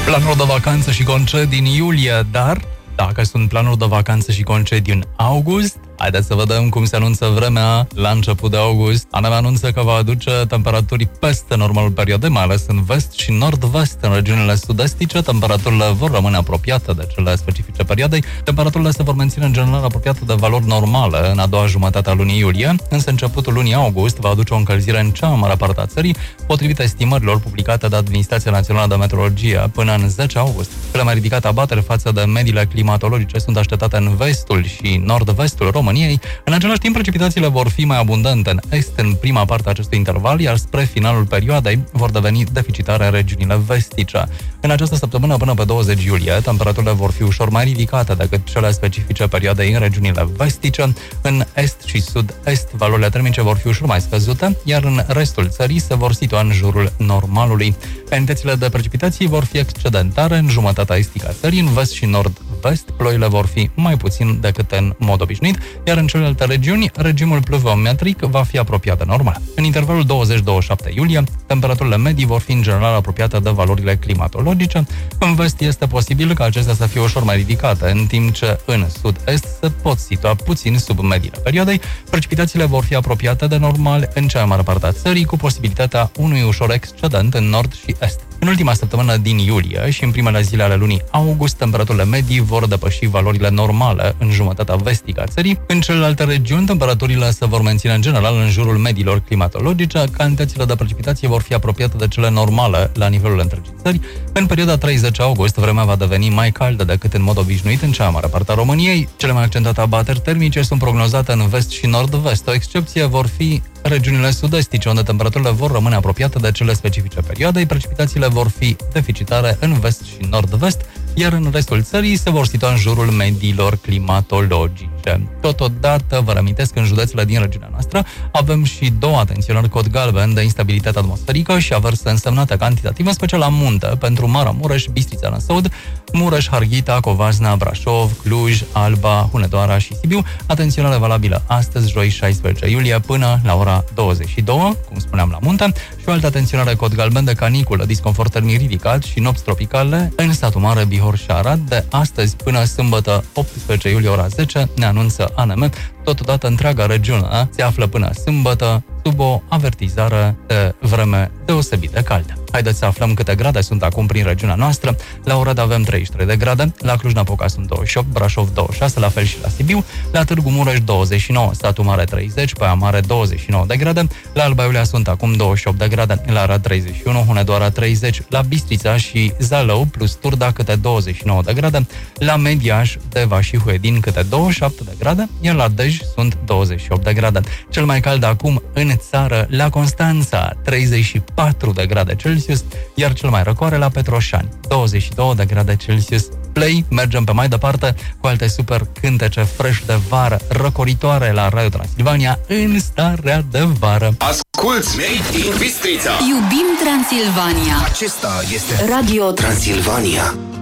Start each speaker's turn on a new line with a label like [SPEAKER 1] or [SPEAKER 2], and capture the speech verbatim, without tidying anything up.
[SPEAKER 1] Planuri de vacanță și concedii în iulie, dar dacă sunt planuri de vacanță și concedii în august, haideți să vedem cum se anunță vremea la început de august. ANAM anunță că va aduce temperaturi peste normalul perioadei, mai ales în vest și nord-vest. În regiunile sud-estice, temperaturile vor rămâne apropiate de cele specifice perioadei. Temperaturile se vor menține în general apropiate de valori normale în a doua jumătate a lunii iulie, însă începutul lunii august va aduce o încălzire în cea mai mare parte a țării, potrivit estimărilor publicate de Administrația Națională de Meteorologie până în zece august. Cele mai ridicate abateri față de mediile climatologice sunt așteptate în vestul și nord-vestul României. În același timp, precipitațiile vor fi mai abundante în est în prima parte a acestui interval, iar spre finalul perioadei vor deveni deficitare în regiunile vestice. În această săptămână până pe douăzeci iulie, temperaturile vor fi ușor mai ridicate decât cele specifice perioadei în regiunile vestice. În est și sud-est, valorile termice vor fi ușor mai scăzute, iar în restul țării se vor situa în jurul normalului. Cantitățile de precipitații vor fi excedentare în jumătatea estică a țării, în vest și nord-vest, ploile vor fi mai puțin decât în mod obișnuit, iar în celelalte regiuni, regimul pluviometric va fi apropiat de normal. În intervalul douăzeci douăzeci și șapte iulie, temperaturile medii vor fi în general apropiate de valorile climatologice. În vest este posibil ca acestea să fie ușor mai ridicate, în timp ce în sud-est se pot situa puțin sub mediile perioadei. Precipitațiile vor fi apropiate de normal în cea mai mare parte a țării, cu posibilitatea unui ușor excedent în nord și est. În ultima săptămână din iulie și în primele zile ale lunii august, temperaturile medii vor depăși valorile normale în jumătatea vestică a țării. În celelalte regiuni, temperaturile se vor menține în general în jurul mediilor climatologice, cantitățile de precipitație vor fi apropiate de cele normale la nivelul întregii țări. În perioada treizeci august, vremea va deveni mai caldă decât în mod obișnuit în cea mai mare parte a României. Cele mai accentuate abateri termice sunt prognozate în vest și nord-vest. O excepție vor fi regiunile sud-estice, unde temperaturile vor rămâne apropiate de cele specifice perioadei. Precipitațiile vor fi deficitare în vest și nord-vest, iar în restul țării se vor situa în jurul mediilor climatologice. Totodată, vă reamintesc că în județele din regiunea noastră avem și două atenționări cod galben de instabilitate atmosferică și averse însemnate cantitativ, în special la munte, pentru Maramureș, Bistrița, Năsăud, Mureș, Harghita, Covasna, Brașov, Cluj, Alba, Hunedoara și Sibiu. Atenționare valabilă astăzi, joi șaisprezece iulie, până la ora douăzeci și două, cum spuneam, la munte, și o altă atenționare cod galben de caniculă, disconfort termic ridicat și nopți tropicale în satul mare, Bihor și Arad, de astăzi până sâmbătă optsprezece iulie, ora zece, ne anunță A N M. Totodată, întreaga regiune se află până sâmbătă sub o avertizare de vreme deosebit de caldă. Haideți să aflăm câte grade sunt acum prin regiunea noastră. La Oradea avem treizeci și trei de grade, la Cluj-Napoca sunt douăzeci și opt, Brașov douăzeci și șase, la fel și la Sibiu, la Târgu Mureș douăzeci și nouă, Satul Mare treizeci, Baia Mare douăzeci și nouă de grade, la Alba Iulia sunt acum douăzeci și opt de grade, la Arad treizeci și unu, Hunedoara treizeci, la Bistrița și Zalău plus Turda câte douăzeci și nouă de grade, la Mediaș, Deva și Huedin câte douăzeci și șapte de grade, iar la Dej sunt douăzeci și opt de grade. Cel mai cald acum în țară, la Constanța, treizeci și patru de grade Celsius, iar cel mai răcoare la Petroșani, douăzeci și două de grade Celsius. Play, mergem pe mai departe cu alte super cântece fresh de vară, răcoritoare la Radio Transilvania în starea de vară.
[SPEAKER 2] Asculți Made in Bistrița.
[SPEAKER 3] Iubim Transilvania.
[SPEAKER 2] Acesta este Radio Transilvania.